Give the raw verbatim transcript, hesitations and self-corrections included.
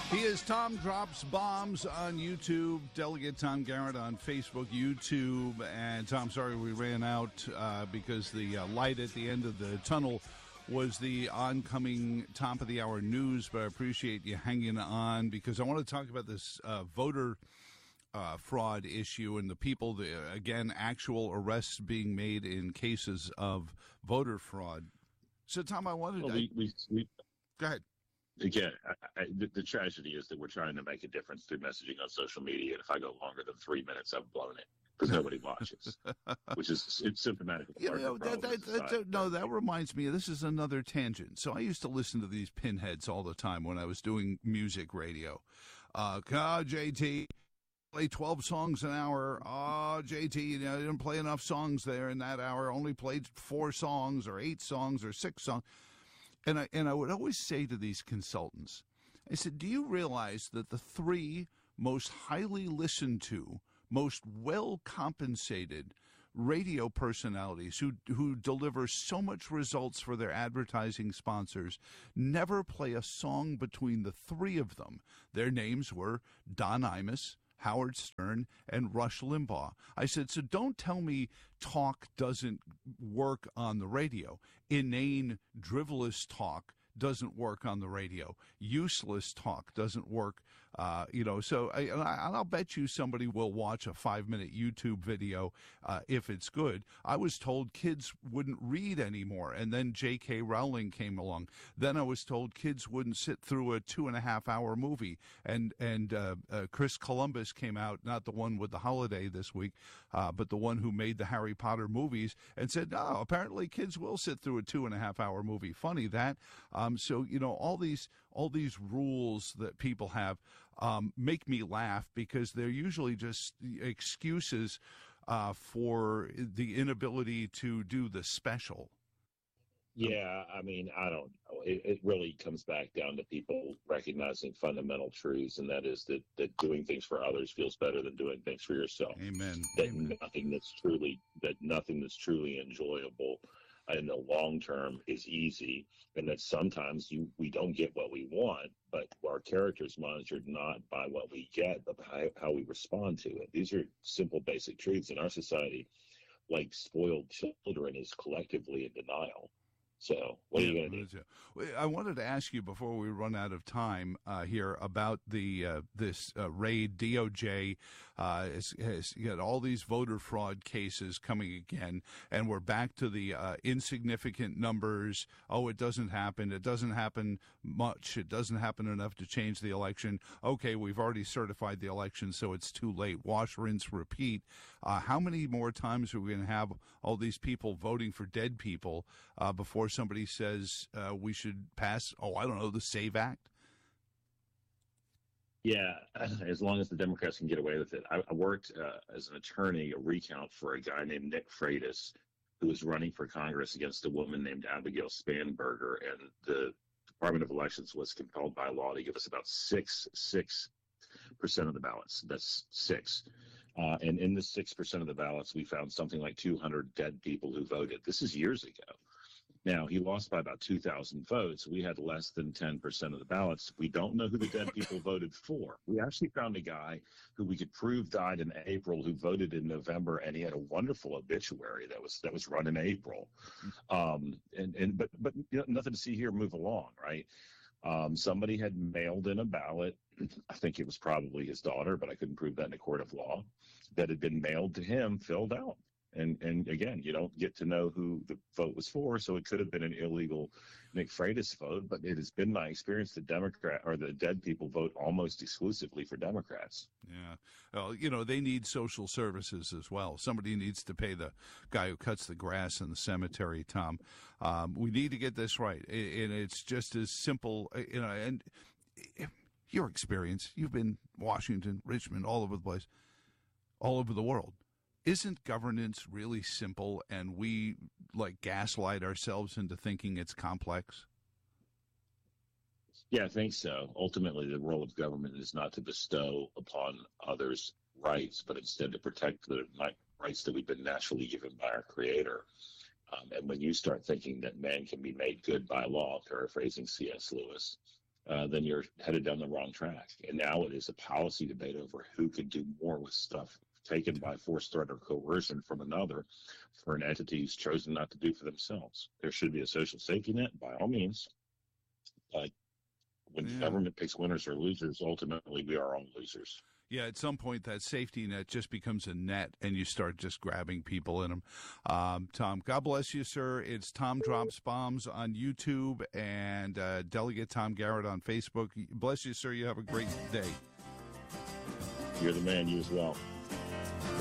He is Tom Drops Bombs on YouTube, Delegate Tom Garrett on Facebook, YouTube. And Tom, sorry we ran out uh, because the uh, light at the end of the tunnel was the oncoming top of the hour news. But I appreciate you hanging on because I want to talk about this uh, voter uh, fraud issue and the people, the, again, actual arrests being made in cases of voter fraud. So, Tom, I wanted well, to... We, we, we, go ahead. Again, I, I, the, the tragedy is that we're trying to make a difference through messaging on social media. And if I go longer than three minutes, I've blown it because nobody watches, which is it's symptomatic. Of You know, that, that, that, no, that reminds me. This is another tangent. So I used to listen to these pinheads all the time when I was doing music radio. Uh, oh, J T, play twelve songs an hour. Oh, J T, you know, didn't play enough songs there in that hour. Only played four songs or eight songs or six songs. And I, and I would always say to these consultants, I said, do you realize that the three most highly listened to, most well-compensated radio personalities who, who deliver so much results for their advertising sponsors never play a song between the three of them? Their names were Don Imus, Howard Stern, and Rush Limbaugh. I said, so don't tell me talk doesn't work on the radio. Inane, drivelous talk doesn't work on the radio. Useless talk doesn't work, uh, you know. So I, and I'll bet you somebody will watch a five-minute YouTube video uh, if it's good. I was told kids wouldn't read anymore, and then J K Rowling came along. Then I was told kids wouldn't sit through a two-and-a-half-hour movie, and and uh, uh, Chris Columbus came out, not the one with the holiday this week, uh, but the one who made the Harry Potter movies, and said, no, apparently kids will sit through a two-and-a-half-hour movie. Funny that. Um, so, you know, all these all these rules that people have um, make me laugh because they're usually just excuses uh, for the inability to do the special. Yeah, I mean, I don't know. It, it really comes back down to people recognizing fundamental truths, and that is that, that doing things for others feels better than doing things for yourself. Amen. That Amen. nothing that's truly that nothing that's truly enjoyable in the long term is easy, and that sometimes you we don't get what we want, but our character is monitored not by what we get, but by how we respond to it. These are simple, basic truths in our society. Like spoiled children is collectively in denial. So what yeah, are you going to do? I wanted to ask you before we run out of time uh, here about the uh, this uh, raid. D O J uh, has, has got all these voter fraud cases coming again, and we're back to the uh, insignificant numbers. Oh, it doesn't happen. It doesn't happen much. It doesn't happen enough to change the election. Okay, we've already certified the election, so it's too late. Wash, rinse, repeat. Uh, how many more times are we going to have all these people voting for dead people uh, before somebody says uh, we should pass, oh, I don't know, the SAVE Act? Yeah, as long as the Democrats can get away with it. I, I worked uh, as an attorney, a recount for a guy named Nick Freitas, who was running for Congress against a woman named Abigail Spanberger, and the Department of Elections was compelled by law to give us about six, six percent of the ballots. That's six. Uh, and in the six percent of the ballots, we found something like two hundred dead people who voted. This is years ago. Now, he lost by about two thousand votes. We had less than ten percent of the ballots. We don't know who the dead people voted for. We actually found a guy who we could prove died in April who voted in November, and he had a wonderful obituary that was that was run in April. Um, and, and but but you know, nothing to see here. Move along, right? Um, somebody had mailed in a ballot. I think it was probably his daughter, but I couldn't prove that in a court of law. That had been mailed to him, filled out. And and again, you don't get to know who the vote was for, so it could have been an illegal Nick Freitas vote. But it has been my experience that Democrat or the dead people vote almost exclusively for Democrats. Yeah, well, you know, they need social services as well. Somebody needs to pay the guy who cuts the grass in the cemetery. Tom, um, we need to get this right, and it's just as simple, you know. And your experience, you've been Washington, Richmond, all over the place, all over the world. Isn't governance really simple, and we like gaslight ourselves into thinking it's complex? Yeah, I think so. Ultimately, the role of government is not to bestow upon others rights, but instead to protect the rights that we've been naturally given by our Creator. Um, and when you start thinking that man can be made good by law, paraphrasing C S Lewis, uh, then you're headed down the wrong track. And now it is a policy debate over who could do more with stuff taken by force, threat, or coercion from another for an entity who's chosen not to do for themselves. There should be a social safety net, by all means. But when yeah. government picks winners or losers, ultimately we are all losers. Yeah, at some point that safety net just becomes a net, and you start just grabbing people in them. Um, Tom, God bless you, sir. It's Tom Drops Bombs on YouTube and uh, Delegate Tom Garrett on Facebook. Bless you, sir. You have a great day. You're the man. You as well.